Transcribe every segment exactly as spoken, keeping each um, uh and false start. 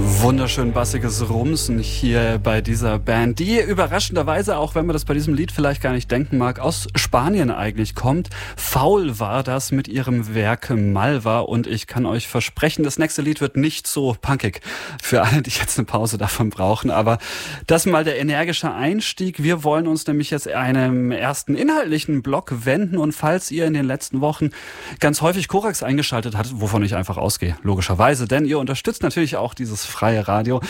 Wunderschön bassiges Rumsen hier bei dieser Band, die überraschenderweise, auch wenn man das bei diesem Lied vielleicht gar nicht denken mag, aus Spanien eigentlich kommt. Faul war das mit ihrem Werk Malva, und ich kann euch versprechen, das nächste Lied wird nicht so punkig für alle, die jetzt eine Pause davon brauchen, aber das mal der energische Einstieg. Wir wollen uns nämlich jetzt einem ersten inhaltlichen Block wenden, und falls ihr in den letzten Wochen ganz häufig Korax eingeschaltet hattet, wovon ich einfach ausgehe, logischerweise, denn ihr unterstützt natürlich auch dieses freie Radio.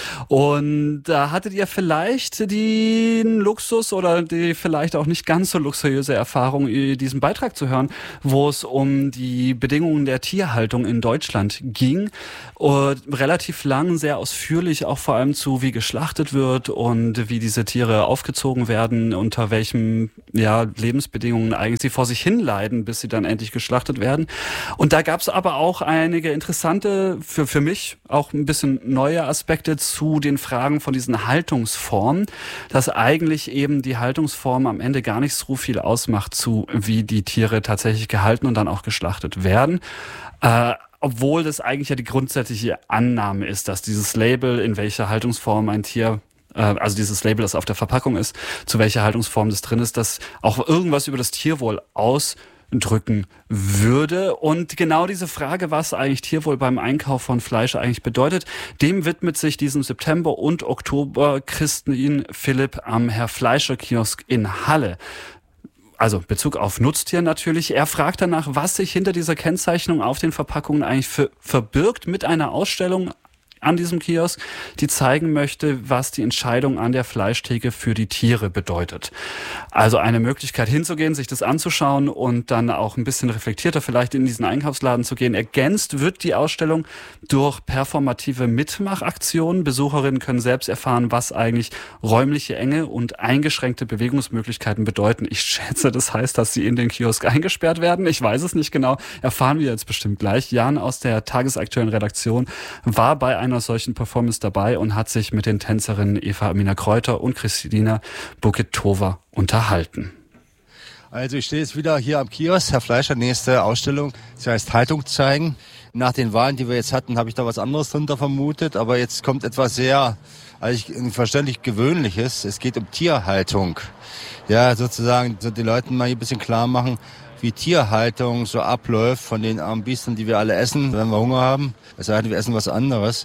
Und da hattet ihr vielleicht den Luxus oder die vielleicht auch nicht ganz so luxuriöse Erfahrung, diesen Beitrag zu hören, wo es um die Bedingungen der Tierhaltung in Deutschland ging. Und relativ lang, sehr ausführlich auch vor allem zu, wie geschlachtet wird und wie diese Tiere aufgezogen werden, unter welchen ja, Lebensbedingungen eigentlich sie vor sich hin leiden, bis sie dann endlich geschlachtet werden. Und da gab es aber auch einige interessante, für, für mich auch ein bisschen neue Aspekte zu den Fragen von diesen Haltungsformen, dass eigentlich eben die Haltungsform am Ende gar nicht so viel ausmacht, zu wie die Tiere tatsächlich gehalten und dann auch geschlachtet werden. Äh, obwohl das eigentlich ja die grundsätzliche Annahme ist, dass dieses Label, in welcher Haltungsform ein Tier, äh, also dieses Label, das auf der Verpackung ist, zu welcher Haltungsform das drin ist, dass auch irgendwas über das Tierwohl aus drücken würde. Und genau diese Frage, was eigentlich Tierwohl beim Einkauf von Fleisch eigentlich bedeutet, dem widmet sich diesen September und Oktober Christine Philipp am Herr Fleischer Kiosk in Halle. Also Bezug auf Nutztier natürlich. Er fragt danach, was sich hinter dieser Kennzeichnung auf den Verpackungen eigentlich für, verbirgt, mit einer Ausstellung an diesem Kiosk, die zeigen möchte, was die Entscheidung an der Fleischtheke für die Tiere bedeutet. Also eine Möglichkeit hinzugehen, sich das anzuschauen und dann auch ein bisschen reflektierter vielleicht in diesen Einkaufsladen zu gehen. Ergänzt wird die Ausstellung durch performative Mitmachaktionen. Besucherinnen können selbst erfahren, was eigentlich räumliche Enge und eingeschränkte Bewegungsmöglichkeiten bedeuten. Ich schätze, das heißt, dass sie in den Kiosk eingesperrt werden. Ich weiß es nicht genau. Erfahren wir jetzt bestimmt gleich. Jan aus der tagesaktuellen Redaktion war bei einem einer solchen Performance dabei und hat sich mit den Tänzerinnen Eva Amina Kräuter und Christina Buketova unterhalten. Also ich stehe jetzt wieder hier am Kiosk, Herr Fleischer, nächste Ausstellung, das heißt Haltung zeigen. Nach den Wahlen, die wir jetzt hatten, habe ich da was anderes drunter vermutet, aber jetzt kommt etwas sehr, also verständlich Gewöhnliches. Es geht um Tierhaltung. Ja, sozusagen so den Leuten mal hier ein bisschen klar machen, wie Tierhaltung so abläuft von den armen Biestern, die wir alle essen, wenn wir Hunger haben. Es sei denn, wir essen was anderes.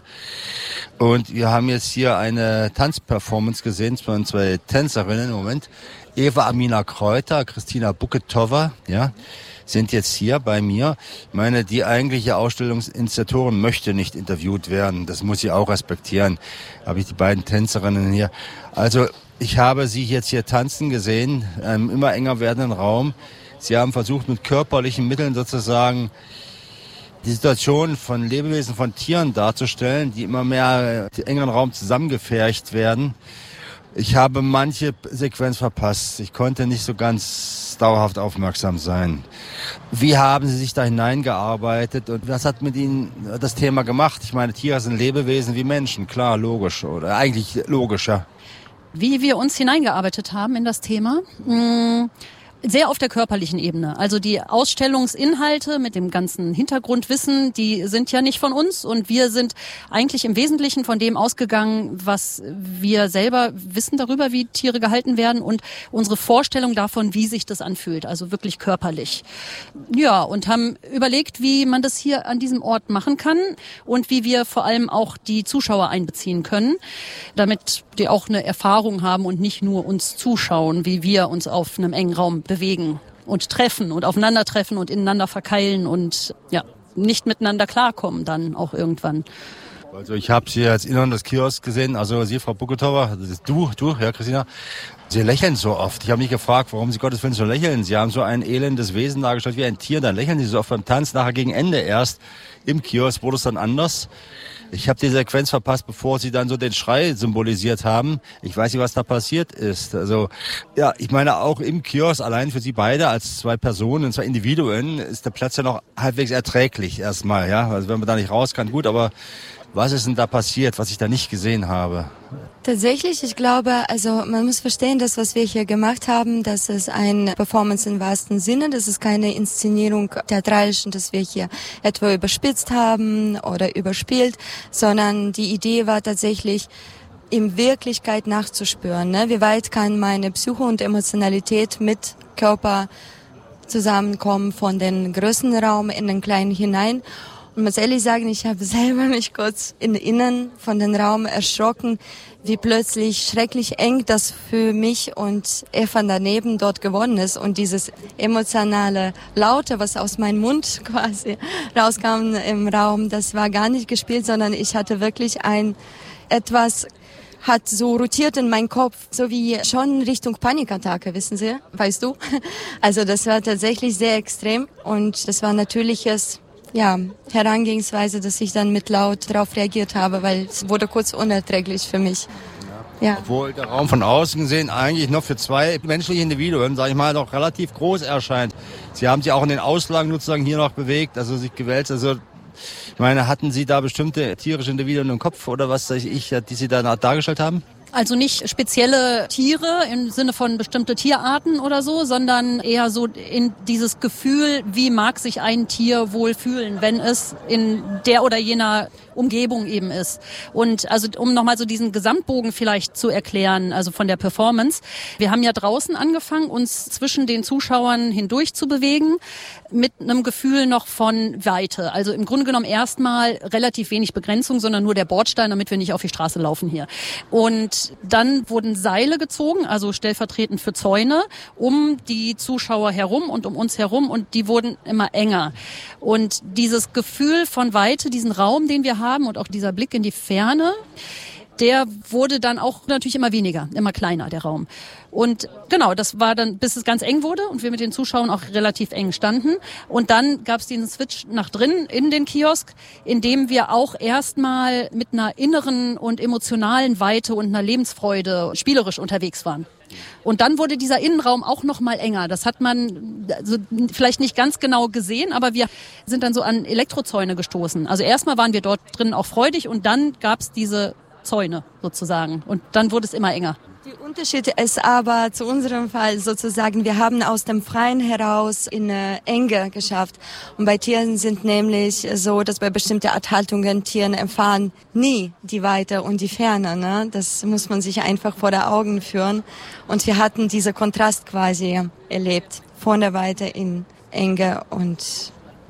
Und wir haben jetzt hier eine Tanzperformance gesehen von zwei Tänzerinnen im Moment. Eva Amina Kräuter, Christina Buketova, ja, sind jetzt hier bei mir. Ich meine, die eigentliche Ausstellungsinitiatorin möchte nicht interviewt werden. Das muss sie auch respektieren. Da habe ich die beiden Tänzerinnen hier. Also, ich habe sie jetzt hier tanzen gesehen, in einem immer enger werdenden Raum. Sie haben versucht, mit körperlichen Mitteln sozusagen die Situation von Lebewesen, von Tieren darzustellen, die immer mehr im engeren Raum zusammengepfercht werden. Ich habe manche Sequenz verpasst. Ich konnte nicht so ganz dauerhaft aufmerksam sein. Wie haben Sie sich da hineingearbeitet und was hat mit Ihnen das Thema gemacht? Ich meine, Tiere sind Lebewesen wie Menschen, klar, logisch, oder eigentlich logischer. Wie wir uns hineingearbeitet haben in das Thema? Mh Sehr auf der körperlichen Ebene. Also die Ausstellungsinhalte mit dem ganzen Hintergrundwissen, die sind ja nicht von uns, und wir sind eigentlich im Wesentlichen von dem ausgegangen, was wir selber wissen darüber, wie Tiere gehalten werden, und unsere Vorstellung davon, wie sich das anfühlt, also wirklich körperlich. Ja, und haben überlegt, wie man das hier an diesem Ort machen kann und wie wir vor allem auch die Zuschauer einbeziehen können, damit die auch eine Erfahrung haben und nicht nur uns zuschauen, wie wir uns auf einem engen Raum bewegen und treffen und aufeinandertreffen und ineinander verkeilen und ja, nicht miteinander klarkommen dann auch irgendwann. Also ich habe Sie als Innern des Kiosks gesehen, also Sie, Frau Buketova, du, du, ja Christina, Sie lächeln so oft. Ich habe mich gefragt, warum Sie Gottes Willen so lächeln. Sie haben so ein elendes Wesen dargestellt wie ein Tier, dann lächeln Sie so oft beim Tanz, nachher gegen Ende erst im Kiosk wurde es dann anders. Ich habe die Sequenz verpasst, bevor Sie dann so den Schrei symbolisiert haben. Ich weiß nicht, was da passiert ist. Also ja, ich meine auch im Kiosk, allein für Sie beide als zwei Personen, zwei Individuen, ist der Platz ja noch halbwegs erträglich erstmal. Ja, also wenn man da nicht raus kann, gut, aber Was ist denn da passiert, was ich da nicht gesehen habe? Tatsächlich, ich glaube, also man muss verstehen, das, was wir hier gemacht haben, das ist ein Performance im wahrsten Sinne. Das ist keine Inszenierung theatralischen, dass wir hier etwa überspitzt haben oder überspielt, sondern die Idee war tatsächlich, in Wirklichkeit nachzuspüren. Ne? Wie weit kann meine Psyche und Emotionalität mit Körper zusammenkommen, von den größeren Raum in den kleinen hinein. Und muss ehrlich sagen, ich habe selber mich kurz in innen von dem Raum erschrocken, wie plötzlich schrecklich eng das für mich und Eva daneben dort geworden ist. Und dieses emotionale Laute, was aus meinem Mund quasi rauskam im Raum, das war gar nicht gespielt, sondern ich hatte wirklich ein etwas hat so rotiert in meinen Kopf, so wie schon Richtung Panikattacke, wissen Sie, weißt du? Also das war tatsächlich sehr extrem und das war natürliches, ja, Herangehensweise, dass ich dann mit laut darauf reagiert habe, weil es wurde kurz unerträglich für mich. Ja. Obwohl der Raum von außen gesehen eigentlich noch für zwei menschliche Individuen, sage ich mal, noch relativ groß erscheint. Sie haben sich auch in den Auslagen sozusagen hier noch bewegt, also sich gewälzt, also ich meine, hatten Sie da bestimmte tierische Individuen im Kopf oder was weiß ich, die Sie da dargestellt haben? Also nicht spezielle Tiere im Sinne von bestimmte Tierarten oder so, sondern eher so in dieses Gefühl, wie mag sich ein Tier wohl fühlen, wenn es in der oder jener Umgebung eben ist. Und also um nochmal so diesen Gesamtbogen vielleicht zu erklären, also von der Performance. Wir haben ja draußen angefangen, uns zwischen den Zuschauern hindurch zu bewegen, mit einem Gefühl noch von Weite. Also im Grunde genommen erstmal relativ wenig Begrenzung, sondern nur der Bordstein, damit wir nicht auf die Straße laufen hier. Und dann wurden Seile gezogen, also stellvertretend für Zäune, um die Zuschauer herum und um uns herum, und die wurden immer enger. Und dieses Gefühl von Weite, diesen Raum, den wir haben und auch dieser Blick in die Ferne, der wurde dann auch natürlich immer weniger, immer kleiner, der Raum. Und genau, das war dann, bis es ganz eng wurde und wir mit den Zuschauern auch relativ eng standen. Und dann gab es diesen Switch nach drinnen in den Kiosk, in dem wir auch erstmal mit einer inneren und emotionalen Weite und einer Lebensfreude spielerisch unterwegs waren. Und dann wurde dieser Innenraum auch noch mal enger. Das hat man also vielleicht nicht ganz genau gesehen, aber wir sind dann so an Elektrozäune gestoßen. Also erstmal waren wir dort drin auch freudig und dann gab es diese Zäune sozusagen. Und dann wurde es immer enger. Der Unterschied ist aber zu unserem Fall sozusagen, wir haben aus dem Freien heraus in eine Enge geschafft. Und bei Tieren sind nämlich so, dass bei bestimmten Arthaltungen Tieren erfahren nie die Weite und die Ferne. Ne? Das muss man sich einfach vor der Augen führen. Und wir hatten diesen Kontrast quasi erlebt. Von der Weite in Enge und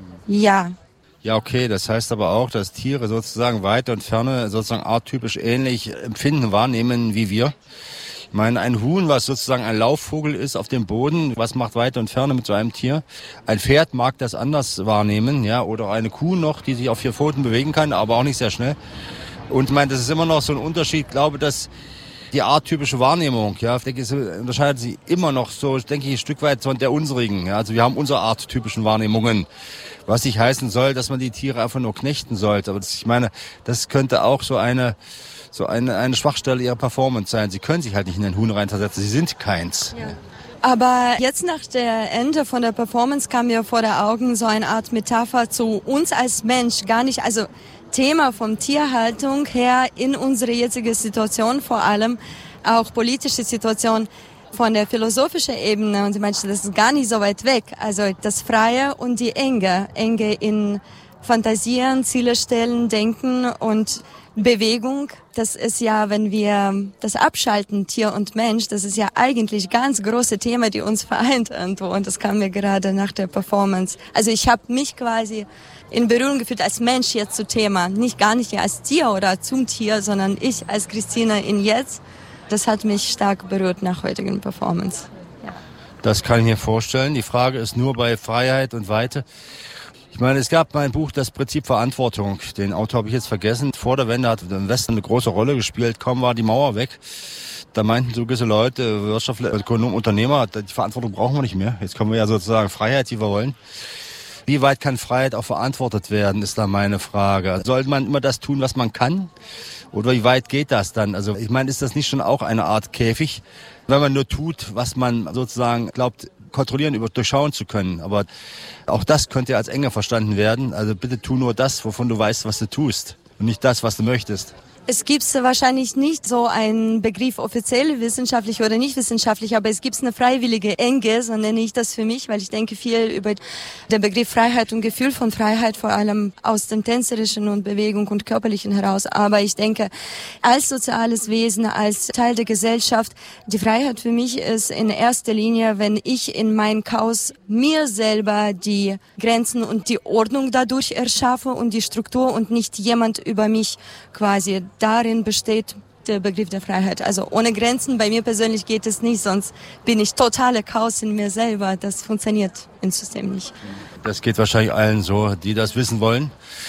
ja. Ja, okay, das heißt aber auch, dass Tiere sozusagen Weite und Ferne sozusagen arttypisch ähnlich empfinden, wahrnehmen wie wir. Ich meine, ein Huhn, was sozusagen ein Laufvogel ist auf dem Boden, was macht Weite und Ferne mit so einem Tier? Ein Pferd mag das anders wahrnehmen, ja, oder eine Kuh noch, die sich auf vier Pfoten bewegen kann, aber auch nicht sehr schnell. Und ich meine, das ist immer noch so ein Unterschied, ich glaube, dass die arttypische Wahrnehmung, ja, ich denke, es unterscheidet sich immer noch so, denke ich, ein Stück weit von der unsrigen. Ja, also wir haben unsere arttypischen Wahrnehmungen, was nicht heißen soll, dass man die Tiere einfach nur knechten sollte. Aber das, ich meine, das könnte auch so eine so eine, eine Schwachstelle ihrer Performance sein. Sie können sich halt nicht in den Huhn reinversetzen, sie sind keins. Ja. Aber jetzt nach der Ende von der Performance kam mir vor der Augen so eine Art Metapher zu uns als Mensch, gar nicht, also Thema von Tierhaltung her in unsere jetzige Situation, vor allem auch politische Situation von der philosophischen Ebene. Und ich meine, das ist gar nicht so weit weg. Also das Freie und die Enge, Enge in Fantasieren, Ziele stellen, Denken und Bewegung. Das ist ja, wenn wir das abschalten, Tier und Mensch, das ist ja eigentlich ganz große Thema, die uns vereint irgendwo. Und das kam mir gerade nach der Performance. Also ich habe mich quasi in Berührung gefühlt als Mensch jetzt zu Thema. Nicht gar nicht als Tier oder zum Tier, sondern ich als Christina in jetzt. Das hat mich stark berührt nach heutigen Performance. Ja. Das kann ich mir vorstellen. Die Frage ist nur bei Freiheit und Weite. Ich meine, es gab mein Buch Das Prinzip Verantwortung. Den Autor habe ich jetzt vergessen. Vor der Wende hat der Westen eine große Rolle gespielt. Kaum war die Mauer weg. Da meinten so gewisse Leute, Wirtschaftler, Ökonomen, Unternehmer, die Verantwortung brauchen wir nicht mehr. Jetzt können wir ja sozusagen Freiheit, die wir wollen. Wie weit kann Freiheit auch verantwortet werden, ist da meine Frage. Sollte man immer das tun, was man kann? Oder wie weit geht das dann? Also ich meine, ist das nicht schon auch eine Art Käfig, wenn man nur tut, was man sozusagen glaubt, kontrollieren, über durchschauen zu können. Aber auch das könnte ja als Enge verstanden werden. Also bitte tu nur das, wovon du weißt, was du tust. und nicht das, was du möchtest. Es gibt wahrscheinlich nicht so einen Begriff offiziell wissenschaftlich oder nicht wissenschaftlich, aber es gibt eine freiwillige Enge, so nenne ich das für mich, weil ich denke viel über den Begriff Freiheit und Gefühl von Freiheit, vor allem aus dem Tänzerischen und Bewegung und Körperlichen heraus. Aber ich denke, als soziales Wesen, als Teil der Gesellschaft, die Freiheit für mich ist in erster Linie, wenn ich in meinem Chaos mir selber die Grenzen und die Ordnung dadurch erschaffe und die Struktur und nicht jemand über mich quasi. Darin besteht der Begriff der Freiheit. Also ohne Grenzen, bei mir persönlich geht es nicht, sonst bin ich totale Chaos in mir selber. Das funktioniert im System nicht. Das geht wahrscheinlich allen so, die das wissen wollen.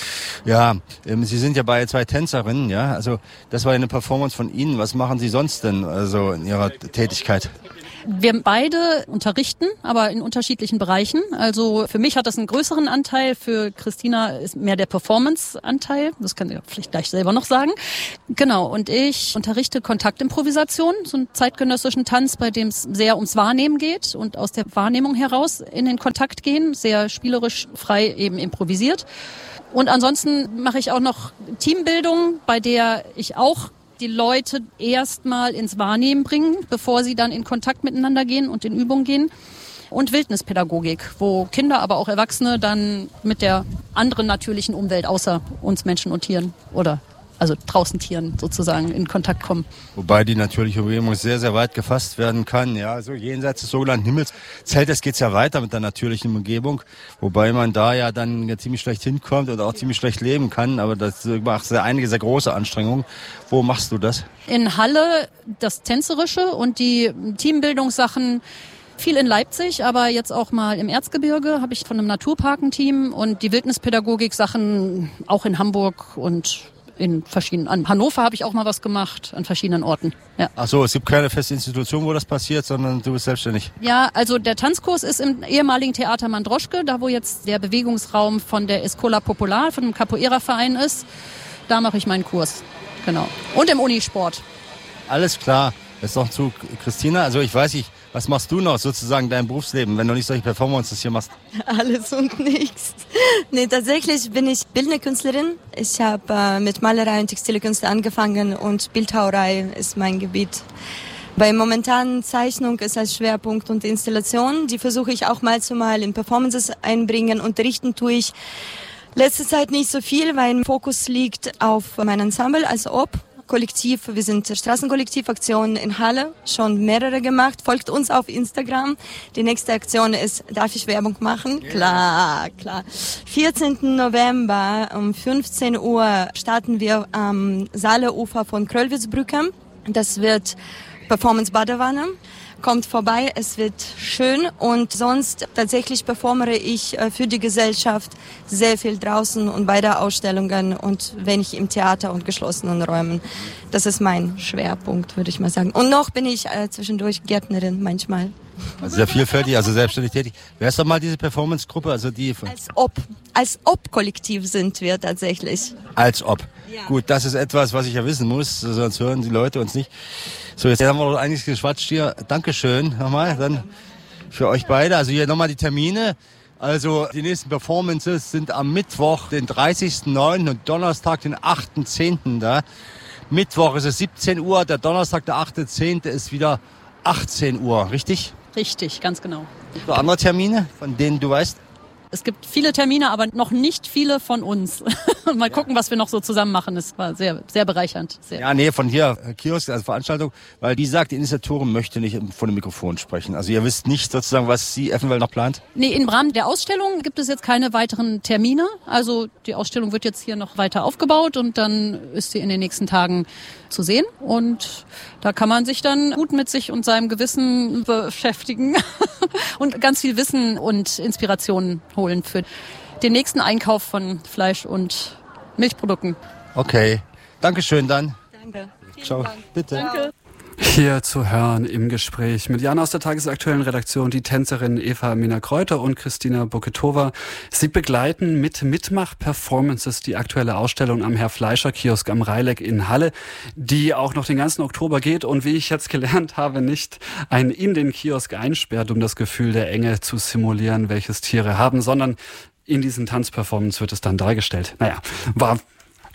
Ja, ähm, Sie sind ja beide zwei Tänzerinnen, ja. Also das war eine Performance von Ihnen. Was machen Sie sonst denn also in Ihrer Tätigkeit? Wir beide unterrichten, aber in unterschiedlichen Bereichen. Also für mich hat das einen größeren Anteil, für Christina ist mehr der Performance-Anteil. Das kann sie vielleicht gleich selber noch sagen. Genau, und ich unterrichte Kontaktimprovisation, so einen zeitgenössischen Tanz, bei dem es sehr ums Wahrnehmen geht und aus der Wahrnehmung heraus in den Kontakt gehen, sehr spielerisch, frei eben improvisiert. Und ansonsten mache ich auch noch Teambildung, bei der ich auch die Leute erstmal ins Wahrnehmen bringen, bevor sie dann in Kontakt miteinander gehen und in Übung gehen. Und Wildnispädagogik, wo Kinder, aber auch Erwachsene dann mit der anderen natürlichen Umwelt außer uns Menschen und Tieren oder also draußen Tieren sozusagen in Kontakt kommen. Wobei die natürliche Umgebung sehr, sehr weit gefasst werden kann. Ja, also jenseits des sogenannten Himmelszeltes geht es ja weiter mit der natürlichen Umgebung, wobei man da ja dann ja ziemlich schlecht hinkommt und auch ziemlich schlecht leben kann. Aber das macht sehr, einige sehr große Anstrengungen. Wo machst du das? In Halle das Tänzerische und die Teambildungssachen. Viel in Leipzig, aber jetzt auch mal im Erzgebirge habe ich von einem Naturparkenteam und die Wildnispädagogik-Sachen auch in Hamburg und in verschiedenen, an Hannover habe ich auch mal was gemacht, an verschiedenen Orten. Ja. Ach so, es gibt keine feste Institution, wo das passiert, sondern du bist selbstständig. Ja, also der Tanzkurs ist im ehemaligen Theater Mandroschke, da wo jetzt der Bewegungsraum von der Escola Popular, von dem Capoeira-Verein ist. Da mache ich meinen Kurs, genau. Und im Unisport. Alles klar. Jetzt noch zu Christina. Also ich weiß nicht, was machst du noch sozusagen in deinem Berufsleben, wenn du nicht solche Performances hier machst? Alles und nichts. Nee, tatsächlich bin ich bildende Künstlerin. Ich habe äh, mit Malerei und textile Künste angefangen und Bildhauerei ist mein Gebiet. Bei momentanen Zeichnung ist als Schwerpunkt und Installation. Die versuche ich auch mal zu mal in Performances einbringen. Unterrichten tue ich letzte Zeit nicht so viel, weil mein Fokus liegt auf mein Ensemble als Ob. Kollektiv, wir sind Straßenkollektivaktionen in Halle, schon mehrere gemacht. Folgt uns auf Instagram. Die nächste Aktion ist, darf ich Werbung machen? Yeah. Klar, klar. vierzehnten November um fünfzehn Uhr starten wir am Saale-Ufer von Kröllwitzbrücke. Das wird Performance Badewanne. Kommt vorbei, es wird schön und sonst tatsächlich performere ich für die Gesellschaft sehr viel draußen und bei der Ausstellungen und wenn ich im Theater und geschlossenen Räumen. Das ist mein Schwerpunkt, würde ich mal sagen. Und noch bin ich äh, zwischendurch Gärtnerin manchmal. Also sehr vielfältig, also selbstständig tätig. Wer ist doch mal diese Performance-Gruppe? Also die als ob, als ob Kollektiv sind wir tatsächlich. Als ob. Ja. Gut, das ist etwas, was ich ja wissen muss, sonst hören die Leute uns nicht. So, jetzt haben wir doch einiges geschwatzt hier. Dankeschön nochmal dann für euch beide. Also hier nochmal die Termine. Also die nächsten Performances sind am Mittwoch, den dreißigsten neunten und Donnerstag, den achten zehnten da. Mittwoch ist es siebzehn Uhr, der Donnerstag, der achte zehnte ist wieder achtzehn Uhr, richtig? Richtig, ganz genau. Gibt es noch andere Termine, von denen du weißt? Es gibt viele Termine, aber noch nicht viele von uns. Mal gucken, was wir noch so zusammen machen. Es war sehr, sehr bereichernd. Sehr. Ja, nee, von hier, Kiosk, also Veranstaltung, weil die sagt, die Initiatorin möchte nicht vor dem Mikrofon sprechen. Also ihr wisst nicht sozusagen, was sie eventuell noch plant? Nee, im Rahmen der Ausstellung gibt es jetzt keine weiteren Termine. Also die Ausstellung wird jetzt hier noch weiter aufgebaut und dann ist sie in den nächsten Tagen zu sehen. Und da kann man sich dann gut mit sich und seinem Gewissen beschäftigen und ganz viel Wissen und Inspiration holen für den nächsten Einkauf von Fleisch und Milchprodukten. Okay, Dankeschön dann. Danke. Ciao, bitte. Danke. Hier zu hören im Gespräch mit Jan aus der tagesaktuellen Redaktion, die Tänzerin Eva Mina-Kreuter und Christina Buketova. Sie begleiten mit Mitmach-Performances die aktuelle Ausstellung am Herr-Fleischer-Kiosk am Reileck in Halle, die auch noch den ganzen Oktober geht und wie ich jetzt gelernt habe, nicht einen in den Kiosk einsperrt, um das Gefühl der Enge zu simulieren, welches Tiere haben, sondern in diesen Tanzperformances wird es dann dargestellt. Naja, war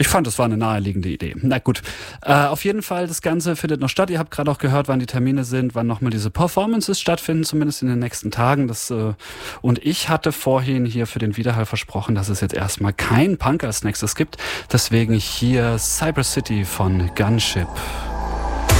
Ich fand, das war eine naheliegende Idee. Na gut, äh, auf jeden Fall, das Ganze findet noch statt. Ihr habt gerade auch gehört, wann die Termine sind, wann nochmal diese Performances stattfinden, zumindest in den nächsten Tagen. Das, äh, und ich hatte vorhin hier für den Widerhall versprochen, dass es jetzt erstmal kein Punk als nächstes gibt. Deswegen hier Cyber City von Gunship.